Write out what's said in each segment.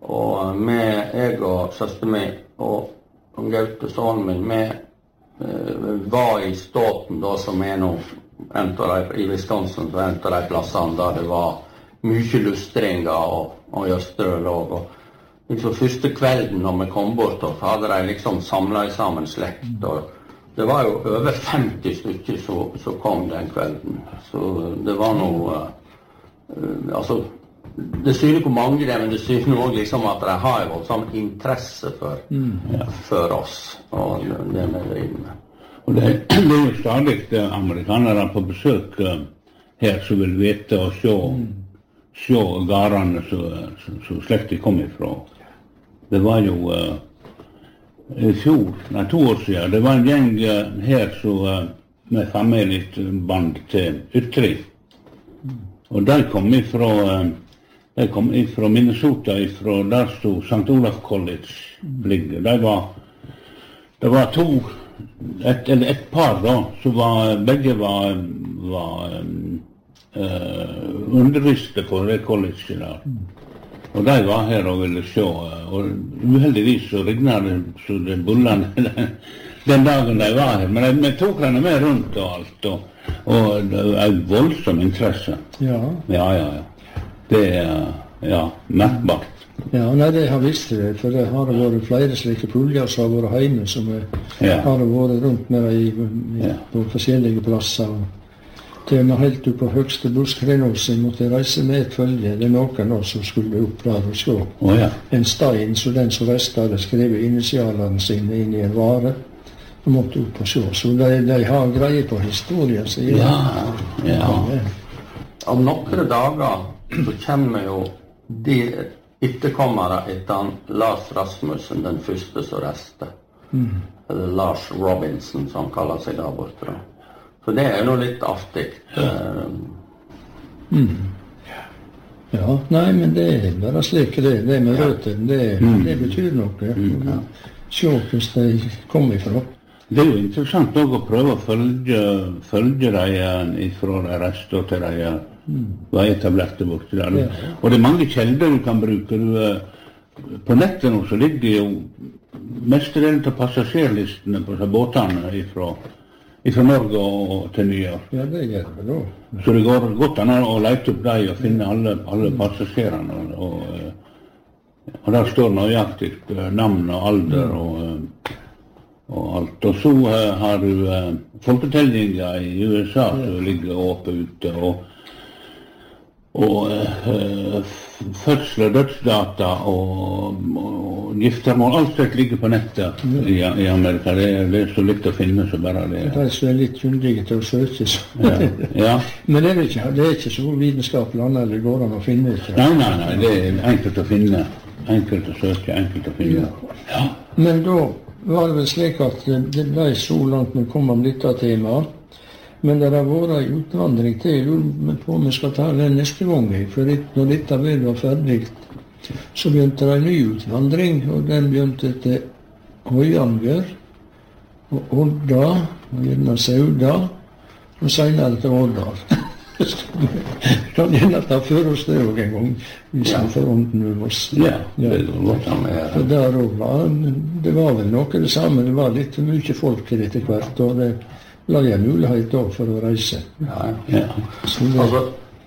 Og jeg og søster min og Gaute, sønnen min, vi var I Stoughton da, som nå I Wisconsin, så en av de plassene der det var mye lustringer og jøster og liksom første kvelden når vi kom bort, så hadde de liksom samlet sammen slekt, og det var jo over 50 stykker som kom den kvelden. Så det var noe, altså, det syner hvor mange det, men det syner også liksom at de har jo sånn interesse for oss, og det vi driver med. Og det er jo stadig amerikanere på besøk her som vil vite og se garene som slektet kom ifra. Det var jo I fjor, 2 år siden, det var en gjeng her som med familieband til Ytri. Og de kom ifra Minnesota, ifra der stod St. Olaf College ligger. Det var et par da, som begge var underviste på det colleget der. Og de var her og ville se, og uheldigvis så regnet det så det bullene den dagen de var her. Men vi tok henne med rundt og alt, og det var en voldsom interesse. Ja. Det merkbart. Ja, nei, det har visst det, for det har vært flere slike puljer som har vært hjemme, som har vært rundt med på forskjellige plasser. Til vi helt opp på høgste busskrenåsen måtte reise med et følge. Det noen som skulle opp der og se. En stein, så den som resten hadde skrevet initialene sine inn I en vare, og måtte opp og se. Så de har greie på historien, sier jeg. Om noen dager så kommer jo de etterkommere etter Lars Rasmussen, den første som reste. Eller Lars Robinson, som han kaller seg der borte. Så det noe litt artig. Ja, nei, men det bare slik det med røten, det betyr noe. Se hvordan de kom ifra. Det jo interessant å prøve å følge dem fra de resten til de var etablerte borte der. Og det mange kjelder du kan bruke. På nettet nå så ligger jo mestedelen av passasjerlistene på båtene fra Norge og til New York. Ja, det gjør det da. Så det går godt an å lete opp dem og finne alle passasjerene. Og der står nøyaktig navn og alder og alt. Og så har du folketellinger I USA som ligger oppe ute, og fødsel og dødsdata og giftermål, alt det ligger på nettet I Amerika. Det så litt å finne så bare det. Det så litt kyndige til å søke. Men det ikke så vitenskapelig annet det går an å finne. Nei, det enkelt å finne. Enkelt å søke, enkelt å finne. Men da var det vel slik at det ble så langt vi kom om dette temaet. Men det har vært en utvandring til, men på vi skal ta den neste gang. For når dette var ferdig, så begynte det en ny utvandring, og den begynte til Høyanger, og Odda, og gjerne Sauda, og senere til Årdal. Kan gjerne ta for oss det også en gang, hvis vi får ånden over oss. Det var vel noe det samme, det var litt mye folk til etter hvert, og det la jeg mulighet da for å reise. Altså,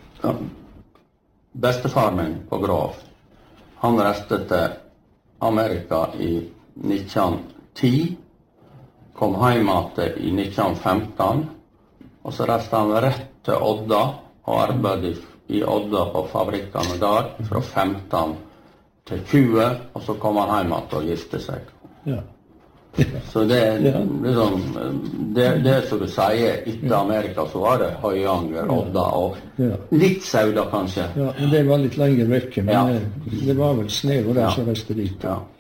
bestefar min på Grav, han reiste til Amerika I 1910, kom hjem I 1915, og så reiste han rett til Odda, og arbeidet I Odda på fabrikkene der, fra 15 til 20, og så kom han hjem og gifte seg. Så det liksom, det som du sier, etter Amerika så var det Høyanger, Odda og litt Sauda kanskje. Ja, men det var litt lenger vekke, men det var vel Snev og der som reiste dit.